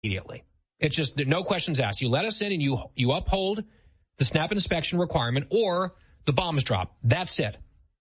immediately. It's just no questions asked. You let us in and you uphold the snap inspection requirement or the bombs drop. That's it.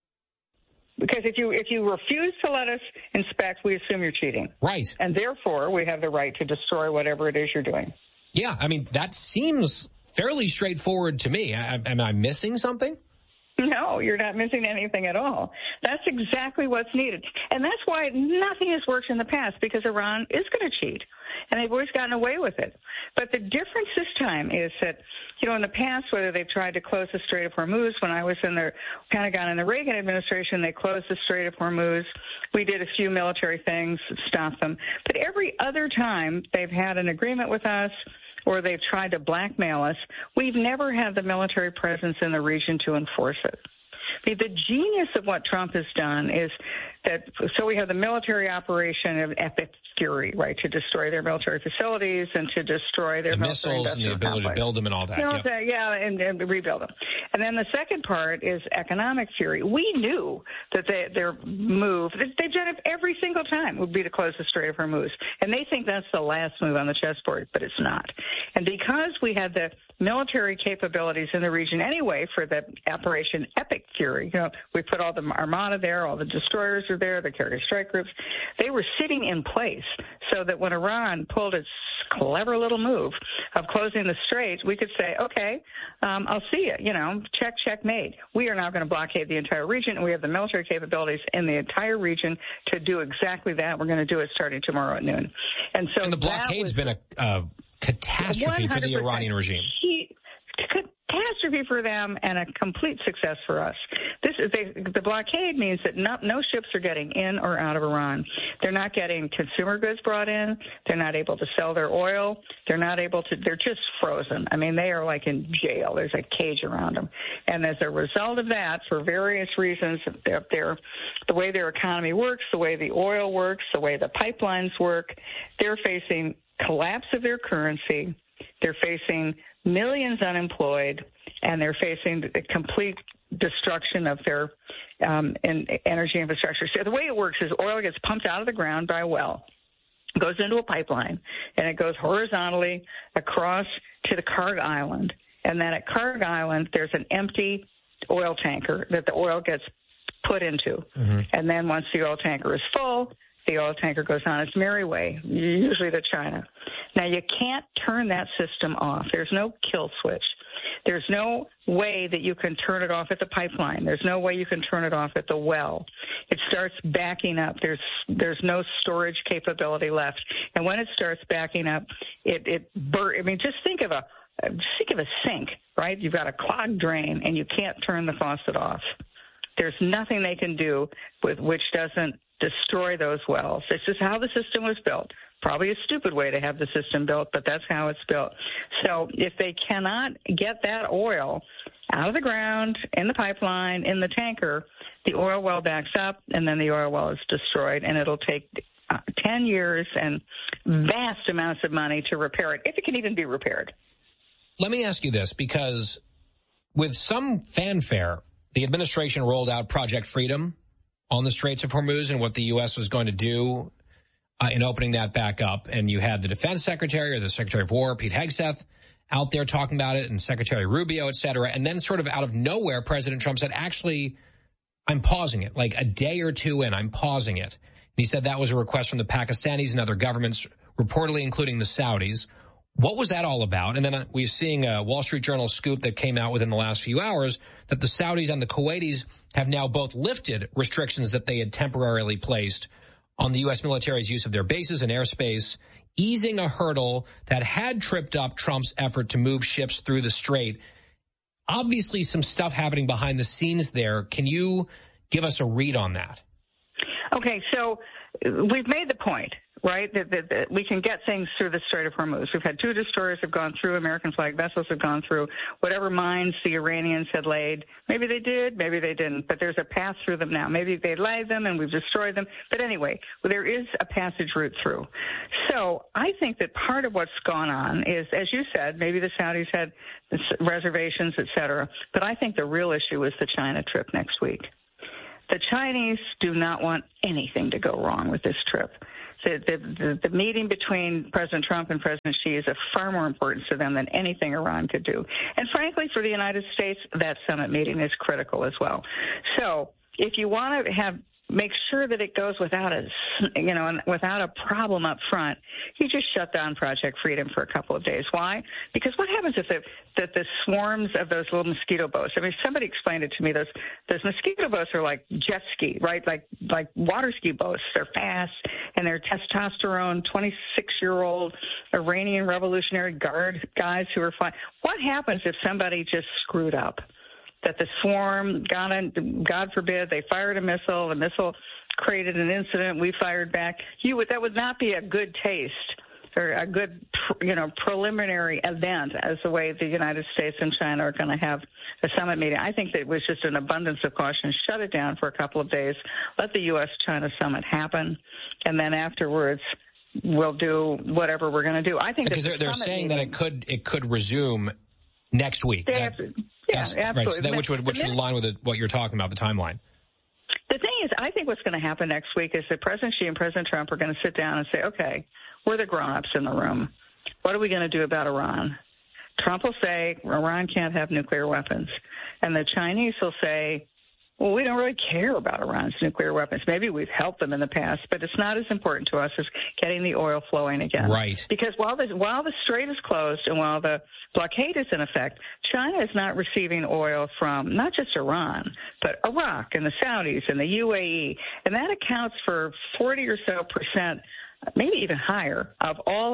Because if you refuse to let us inspect, we assume you're cheating. Right. And therefore, we have the right to destroy whatever it is you're doing. Yeah, I mean, that seems fairly straightforward to me. Am I missing something? No, you're not missing anything at all. That's exactly what's needed. And that's why nothing has worked in the past, because Iran is going to cheat. And they've always gotten away with it. But the difference this time is that, in the past, whether they've tried to close the Strait of Hormuz, when I was in the Pentagon in the Reagan administration, they closed the Strait of Hormuz. We did a few military things, stopped them. But every other time they've had an agreement with us, or they've tried to blackmail us, we've never had the military presence in the region to enforce it. I mean, the genius of what Trump has done is that, so we have the military operation of Epic Fury, right, to destroy their military facilities and to destroy their missiles and the ability to build them and all that. And rebuild them. And then the second part is economic fury. We knew that their move, they've done it every single time, would be to close the Strait of Hormuz. And they think that's the last move on the chessboard, but it's not. And because we had the military capabilities in the region anyway for the Operation Epic Fury, we put all the armada there, all the destroyers are there, the carrier strike groups, they were sitting in place so that when Iran pulled its clever little move of closing the straits, we could say, okay, I'll see you, checkmate. We are now going to blockade the entire region, and we have the military capabilities in the entire region to do exactly that. We're going to do it starting tomorrow at noon. And the blockade's been a catastrophe for the Iranian regime. Catastrophe for them and a complete success for us. The blockade means that no ships are getting in or out of Iran. They're not getting consumer goods brought in. They're not able to sell their oil. They're just frozen. I mean, they are like in jail. There's a cage around them. And as a result of that, for various reasons, the way their economy works, the way the oil works, the way the pipelines work, they're facing collapse of their currency. They're facing millions unemployed, and they're facing the complete destruction of their energy infrastructure. So the way it works is oil gets pumped out of the ground by a well, goes into a pipeline, and it goes horizontally across to the Karg Island. And then at Karg Island, there's an empty oil tanker that the oil gets put into. Mm-hmm. And then once the oil tanker is full, the oil tanker goes on its merry way, usually to China. Now, you can't turn that system off. There's no kill switch. There's no way that you can turn it off at the pipeline. There's no way you can turn it off at the well. It starts backing up. There's no storage capability left. And when it starts backing up, just think of a sink, right? You've got a clogged drain, and you can't turn the faucet off. There's nothing they can do which doesn't destroy those wells. This is how the system was built. Probably a stupid way to have the system built, but that's how it's built. So if they cannot get that oil out of the ground, in the pipeline, in the tanker, the oil well backs up, and then the oil well is destroyed, and it'll take 10 years and vast amounts of money to repair it, if it can even be repaired. Let me ask you this, because with some fanfare, the administration rolled out Project Freedom on the Straits of Hormuz and what the U.S. was going to do in opening that back up. And you had the defense secretary or the secretary of war, Pete Hegseth, out there talking about it, and Secretary Rubio, et cetera. And then sort of out of nowhere, President Trump said, actually, I'm pausing it. Like a day or two in, I'm pausing it. And he said that was a request from the Pakistanis and other governments, reportedly including the Saudis. What was that all about? And then we're seeing a Wall Street Journal scoop that came out within the last few hours that the Saudis and the Kuwaitis have now both lifted restrictions that they had temporarily placed on the U.S. military's use of their bases and airspace, easing a hurdle that had tripped up Trump's effort to move ships through the strait. Obviously, some stuff happening behind the scenes there. Can you give us a read on that? Okay, so we've made the point, right, that we can get things through the Strait of Hormuz. We've had 2 destroyers have gone through, American flag vessels have gone through, whatever mines the Iranians had laid. Maybe they did, maybe they didn't, but there's a path through them now. Maybe they laid them and we've destroyed them. But anyway, there is a passage route through. So I think that part of what's gone on is, as you said, maybe the Saudis had reservations, et cetera. But I think the real issue is the China trip next week. The Chinese do not want anything to go wrong with this trip. The meeting between President Trump and President Xi is of far more importance to them than anything Iran could do. And frankly, for the United States, that summit meeting is critical as well. So if you want to make sure that it goes without a problem up front, you just shut down Project Freedom for a couple of days. Why? Because what happens if the swarms of those little mosquito boats? I mean, somebody explained it to me. Those mosquito boats are like jet ski, right? Like water ski boats. They're fast and they're testosterone, 26-year-old Iranian Revolutionary Guard guys who are flying. What happens if somebody just screwed up? That the swarm, God forbid, they fired a missile, the missile created an incident, we fired back. That would not be a good taste or a good, preliminary event as the way the United States and China are going to have a summit meeting. I think that it was just an abundance of caution. Shut it down for a couple of days. Let the U.S.-China summit happen, and then afterwards we'll do whatever we're going to do. I think because they're saying that it could resume next week. Yeah, absolutely. Right. So that, which would align with what you're talking about, the timeline. The thing is, I think what's going to happen next week is that President Xi and President Trump are going to sit down and say, okay, we're the grown-ups in the room. What are we going to do about Iran? Trump will say Iran can't have nuclear weapons. And the Chinese will say, well, we don't really care about Iran's nuclear weapons. Maybe we've helped them in the past, but it's not as important to us as getting the oil flowing again. Right. Because while the strait is closed and while the blockade is in effect, China is not receiving oil from not just Iran, but Iraq and the Saudis and the UAE. And that accounts for 40 or so %, maybe even higher, of all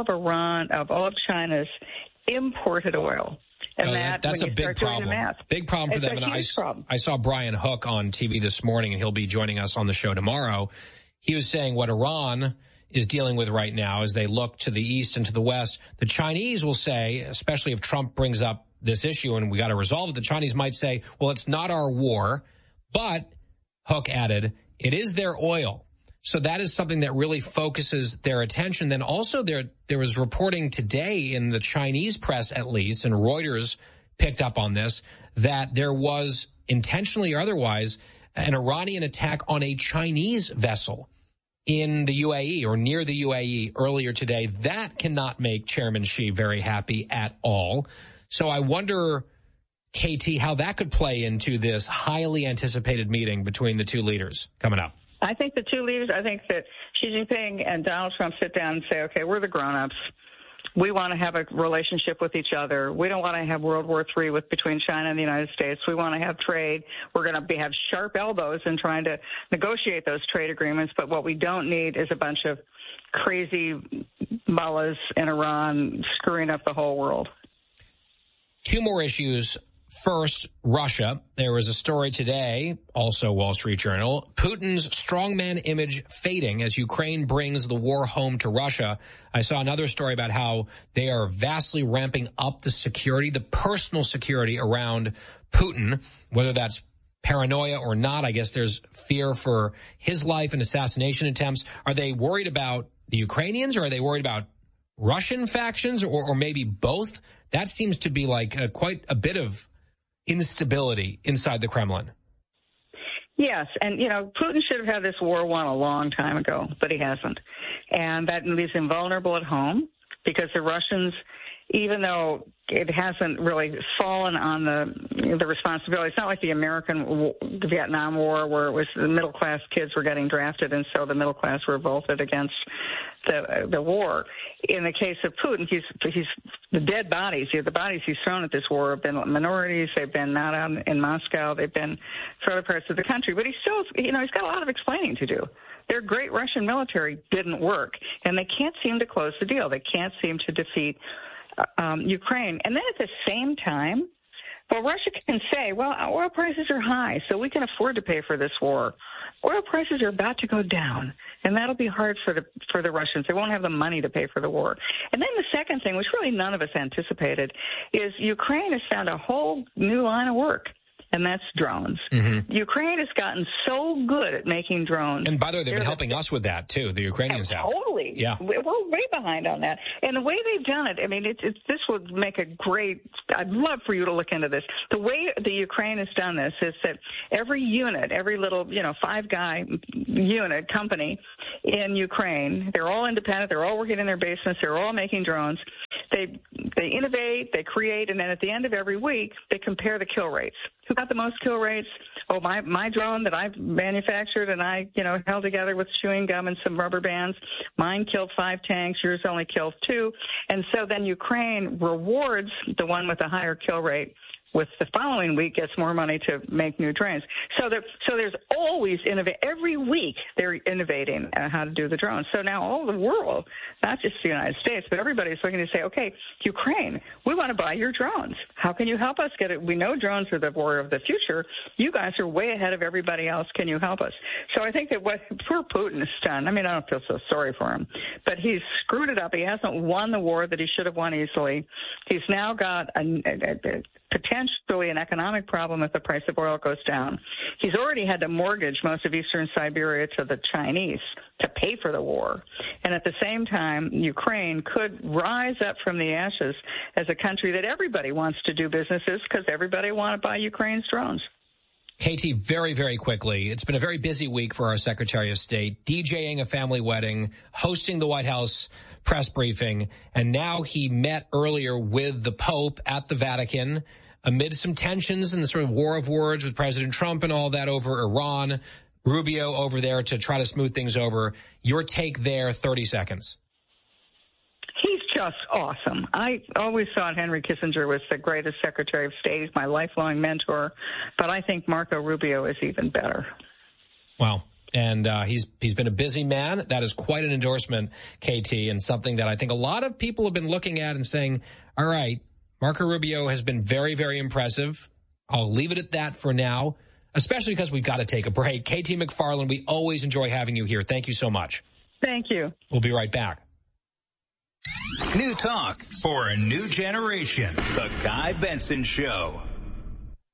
of China's imported oil. And that's a big problem. Big problem for them. And I saw Brian Hook on TV this morning, and he'll be joining us on the show tomorrow. He was saying what Iran is dealing with right now as they look to the east and to the west. The Chinese will say, especially if Trump brings up this issue and we got to resolve it, the Chinese might say, well, it's not our war. But, Hook added, it is their oil. So that is something that really focuses their attention. Then also there was reporting today in the Chinese press, at least, and Reuters picked up on this, that there was intentionally or otherwise an Iranian attack on a Chinese vessel in the UAE or near the UAE earlier today. That cannot make Chairman Xi very happy at all. So I wonder, KT, how that could play into this highly anticipated meeting between the two leaders coming up. I think the two leaders, I think that Xi Jinping and Donald Trump sit down and say, okay, we're the grown-ups. We want to have a relationship with each other. We don't want to have World War III between China and the United States. We want to have trade. We're going to have sharp elbows in trying to negotiate those trade agreements. But what we don't need is a bunch of crazy mullahs in Iran screwing up the whole world. Two more issues. First, Russia. There was a story today, also Wall Street Journal, Putin's strongman image fading as Ukraine brings the war home to Russia. I saw another story about how they are vastly ramping up the security, the personal security around Putin, whether that's paranoia or not. I guess there's fear for his life and assassination attempts. Are they worried about the Ukrainians, or are they worried about Russian factions, or maybe both? That seems to be like quite a bit of instability inside the Kremlin. Yes, and, Putin should have had this war won a long time ago, but he hasn't. And that leaves him vulnerable at home because the Russians, even though it hasn't really fallen on the responsibility, it's not like the American Vietnam War where it was the middle-class kids were getting drafted and so the middle class revolted against the war. In the case of Putin, he's the dead bodies. The bodies he's thrown at this war have been minorities. They've been not out in Moscow. They've been for other parts of the country. But he's still, he's got a lot of explaining to do. Their great Russian military didn't work, and they can't seem to close the deal. They can't seem to defeat Ukraine. And then at the same time, well, Russia can say, well, oil prices are high, so we can afford to pay for this war. Oil prices are about to go down, and that'll be hard for the Russians. They won't have the money to pay for the war. And then the second thing, which really none of us anticipated, is Ukraine has found a whole new line of work. and that's drones. Mm-hmm. Ukraine has gotten so good at making drones. And by the way, they've been helping us with that, too. The Ukrainians have. Totally. Yeah. We're way behind on that. And the way they've done it, I mean, this would make a great, I'd love for you to look into this. The way the Ukraine has done this is that every unit, every little, 5-guy unit company in Ukraine, they're all independent, they're all working in their basements, they're all making drones. They innovate, they create, and then at the end of every week, they compare the kill rates. Who got the most kill rates? Oh, my drone that I manufactured and I, held together with chewing gum and some rubber bands, mine killed 5 tanks, yours only killed 2. And so then Ukraine rewards the one with the higher kill rate with the following week gets more money to make new drones. So there's always every week they're innovating how to do the drones. So now all the world, not just the United States, but everybody's looking to say, okay, Ukraine, we want to buy your drones. How can you help us get it? We know drones are the war of the future. You guys are way ahead of everybody else. Can you help us? So I think that what poor Putin has done, I mean, I don't feel so sorry for him, but he's screwed it up. He hasn't won the war that he should have won easily. He's now got potentially an economic problem if the price of oil goes down. He's already had to mortgage most of eastern Siberia to the Chinese to pay for the war. And at the same time, Ukraine could rise up from the ashes as a country that everybody wants to do business with because everybody wants to buy Ukraine's drones. Katie, very, very quickly, it's been a very busy week for our Secretary of State, DJing a family wedding, hosting the White House press briefing, and now he met earlier with the Pope at the Vatican amid some tensions and the sort of war of words with President Trump and all that over Iran. Rubio over there to try to smooth things over. Your take there, 30 seconds. He's just awesome. I always thought Henry Kissinger was the greatest Secretary of State. He's my lifelong mentor. But I think Marco Rubio is even better. Wow. And he's been a busy man. That is quite an endorsement, KT, and something that I think a lot of people have been looking at and saying, all right, Marco Rubio has been very, very impressive. I'll leave it at that for now, especially because we've got to take a break. KT McFarland, we always enjoy having you here. Thank you so much. Thank you. We'll be right back. New talk for a new generation. The Guy Benson Show.